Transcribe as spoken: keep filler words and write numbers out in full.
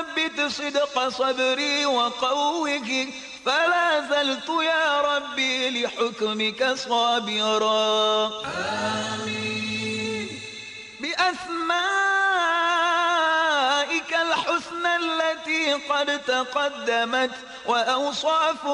وثبت صدق صدري وقوه، فلا زلت يا ربي لحكمك صابرا. آمين. بأسمائك الحسنى التي قد تقدمت وأوصاف